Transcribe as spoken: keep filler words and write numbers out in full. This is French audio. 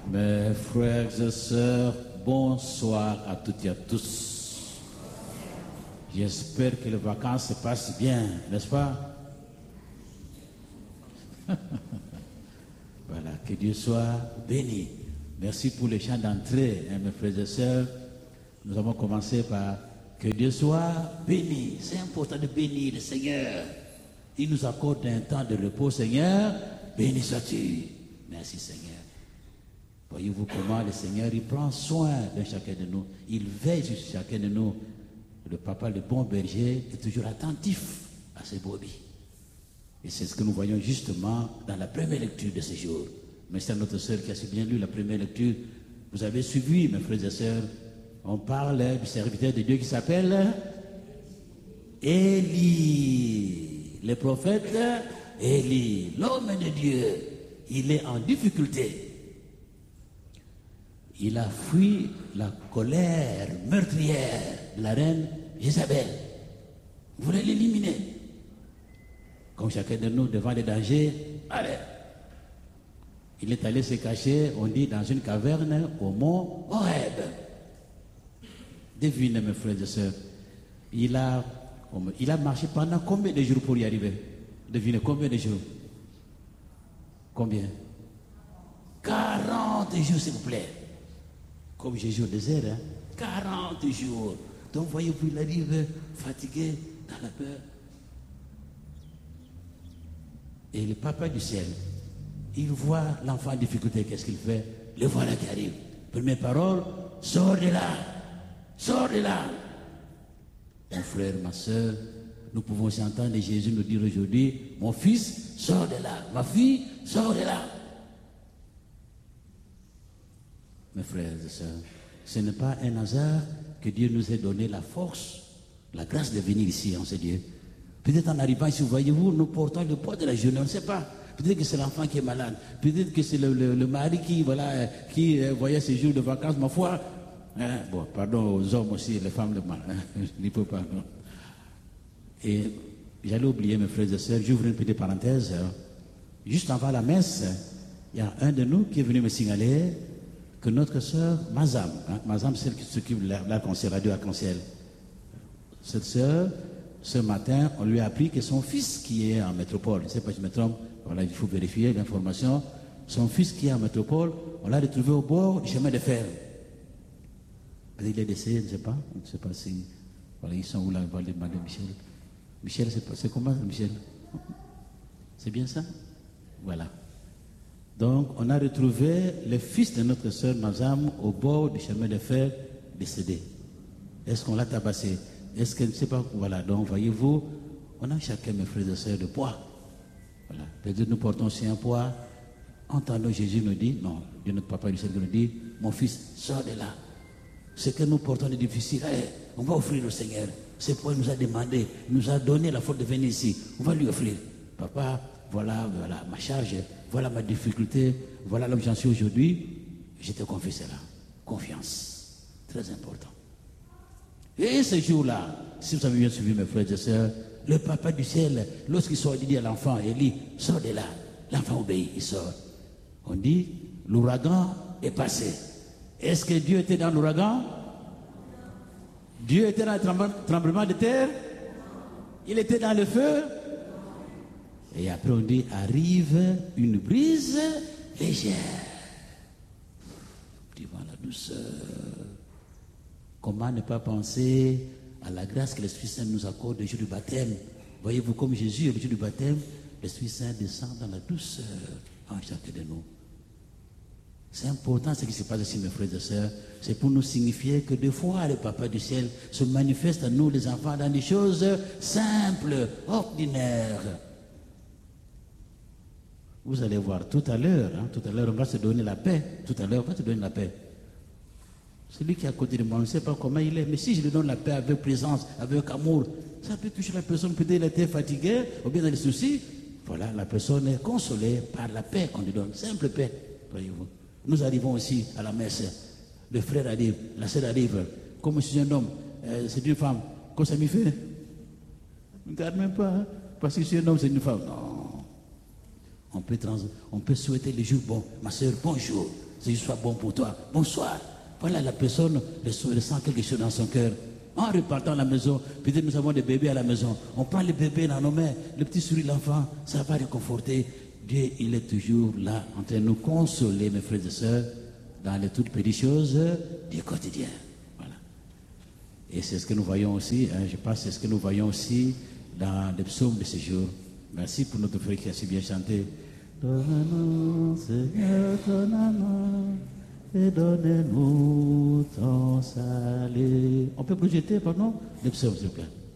Mes frères et sœurs, bonsoir à toutes et à tous. J'espère que les vacances se passent bien, n'est-ce pas? Voilà, que Dieu soit béni. Merci pour les chants d'entrée, hein, mes frères et sœurs. Nous avons commencé par que Dieu soit béni. C'est important de bénir le Seigneur. Il nous accorde un temps de repos, Seigneur. Béni sois-tu. Merci, Seigneur. Voyez-vous comment le Seigneur, il prend soin de chacun de nous. Il veille sur chacun de nous. Le papa, le bon berger, est toujours attentif à ses brebis. Et c'est ce que nous voyons justement dans la première lecture de ce jour. Mais c'est notre sœur qui a si bien lu la première lecture. Vous avez suivi, mes frères et sœurs. On parle du serviteur de Dieu qui s'appelle Élie. Le prophète Élie, l'homme de Dieu. Il est en difficulté. Il a fui la colère meurtrière de la reine Jézabel. Il voulait l'éliminer. Comme chacun de nous devant les dangers, allez. Il est allé se cacher, on dit, dans une caverne au mont Horeb. Devinez, mes frères et sœurs, il a, il a marché pendant combien de jours pour y arriver? Devinez combien de jours? Combien? quarante jours, s'il vous plaît. Comme Jésus au désert, hein? quarante jours. Donc, voyez-vous, il arrive fatigué, dans la peur. Et le papa du ciel, il voit l'enfant en difficulté, qu'est-ce qu'il fait? Le voilà qui arrive. Première parole, sors de là. Sors de là. Mon frère, ma soeur, nous pouvons aussi entendre Jésus nous dire aujourd'hui, mon fils, sors de là. Ma fille, sors de là. Mes frères et sœurs, ce n'est pas un hasard que Dieu nous ait donné la force, la grâce de venir ici en ce Dieu. Peut-être en arrivant ici, voyez-vous, nous portons le poids de la journée, on ne sait pas. Peut-être que c'est l'enfant qui est malade. Peut-être que c'est le, le, le mari qui, voilà, qui euh, voyait ses jours de vacances, ma foi. Hein, bon, pardon aux hommes aussi, les femmes, le mal. Hein, je n'y peux pas, non. Et j'allais oublier, mes frères et sœurs, j'ouvre une petite parenthèse. Hein. Juste avant la messe, il y a un de nous qui est venu me signaler que notre sœur Mazam, hein, Mazam, celle qui s'occupe de l'arc-en-ciel, radio arc-en-ciel, cette sœur, ce matin, on lui a appris que son fils qui est en métropole, je ne sais pas si je me trompe, voilà, il faut vérifier l'information, son fils qui est en métropole, on l'a retrouvé au bord du chemin de fer. Peut-être il est décédé, je ne sais pas, je ne sais pas si, voilà, ils sont où là, on va demander Michel. Michel, c'est comment, Michel? C'est bien ça? Voilà. Donc, on a retrouvé le fils de notre sœur Mazam au bord du chemin de fer décédé. Est-ce qu'on l'a tabassé? Est-ce qu'elle ne sait pas? Voilà, donc voyez-vous, on a chacun, mes frères et sœurs, de poids. Voilà. Peut-être nous portons aussi un poids. Entendons Jésus nous dit, non, Dieu notre papa du ciel nous dit, mon fils, sors de là. Ce que nous portons de difficile, allez, on va offrir au Seigneur. Ce poids nous a demandé, il nous a donné la faute de venir ici. On va lui offrir. Papa, voilà, voilà ma charge, voilà ma difficulté, voilà là où j'en suis aujourd'hui. Je te confie cela. Confiance. Très important. Et ce jour-là, si vous avez bien suivi mes frères et sœurs, le papa du ciel, lorsqu'il sort, il dit à l'enfant, Élie, sors de là. L'enfant obéit, il sort. On dit, l'ouragan est passé. Est-ce que Dieu était dans l'ouragan? Dieu était dans le tremblement de terre? Il était dans le feu? Et après on dit, arrive une brise légère. Devant la douceur. Comment ne pas penser à la grâce que l'Esprit Saint nous accorde le jour du baptême? Voyez-vous, comme Jésus, le jour du baptême, l'Esprit Saint descend dans la douceur en chacun de nous. C'est important ce qui se passe ici, mes frères et sœurs. C'est pour nous signifier que des fois, le Papa du ciel se manifeste à nous, les enfants, dans des choses simples, ordinaires. Vous allez voir tout à l'heure, hein, tout à l'heure, on va se donner la paix. Tout à l'heure, on va se donner la paix. Celui qui est à côté de moi, on ne sait pas comment il est, mais si je lui donne la paix avec présence, avec amour, ça peut toucher la personne, peut-être elle était fatiguée, ou bien dans les soucis. Voilà, la personne est consolée par la paix qu'on lui donne, simple paix, voyez-vous. Nous arrivons aussi à la messe, le frère arrive, la sœur arrive, comme si c'est un homme, euh, c'est une femme, comme ça m'y fait. Ne regarde même pas, hein, parce que si c'est un homme, c'est une femme. Non. On peut, trans... on peut souhaiter les jours bons. Ma soeur, bonjour. Seigneur soit bon pour toi. Bonsoir. Voilà la personne, le sent quelque chose dans son cœur. En repartant à la maison, peut-être nous avons des bébés à la maison. On prend le bébé dans nos mains, le petit souris, l'enfant, ça va réconforter. Dieu, il est toujours là, en train de nous consoler, mes frères et sœurs, dans les toutes petites choses du quotidien. Voilà. Et c'est ce que nous voyons aussi, hein, je pense, c'est ce que nous voyons aussi dans les psaumes de ce jour. Merci pour notre frère qui a si bien chanté. Donne-nous, Seigneur, donne-nous, et donne-nous ton salut. On peut projeter, pardon, les psaumes, s'il vous plaît.